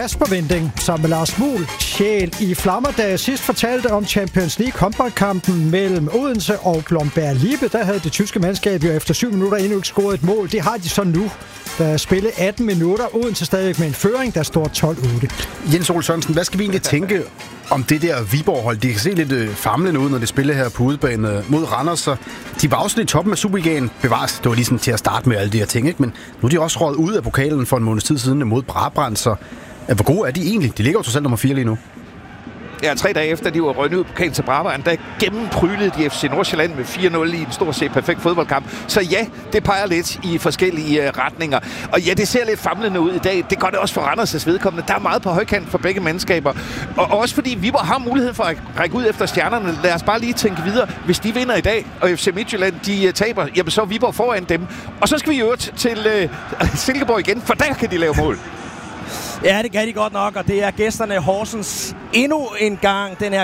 Kasper Winding, som med Lars Muhl, sjæl i flammer, da jeg sidst fortalte om Champions League håndboldkampen mellem Odense og Blomberg Lippe. Der havde det tyske mandskab jo efter 7 minutter endnu ikke scoret et mål. Det har de så nu. Der spillet 18 minutter. Odense stadig med en føring, der står 12-8. Jens Ole Sørensen, hvad skal vi egentlig tænke om det der Viborg-hold? De kan se lidt famlende ud, når de spiller her på udebane mod Randers. Så de var også i toppen af Superligaen. Bevares, det var ligesom til at starte med alle de her ting, ikke? Men nu er de også røget ud af pokalen for en måneds tid siden mod Brabrand. Så hvor gode er de egentlig? De ligger jo trods alt nummer 4 lige nu. Ja, 3 dage efter, de var røget ud på pokalen til Brabrand, der gennemprylede de FC Nordsjælland med 4-0 i en stort set perfekt fodboldkamp. Så ja, det peger lidt i forskellige retninger. Og ja, det ser lidt famlende ud i dag. Det gør det også for Randers' vedkommende. Der er meget på højkant for begge mandskaber. Og også fordi Viborg har mulighed for at række ud efter stjernerne. Lad os bare lige tænke videre. Hvis de vinder i dag, og FC Midtjylland de taber, jamen så er Viborg foran dem. Og så skal vi jo til Silkeborg igen, for der kan de lave mål. Ja, det kan de godt nok, og det er gæsterne Horsens endnu en gang. Den her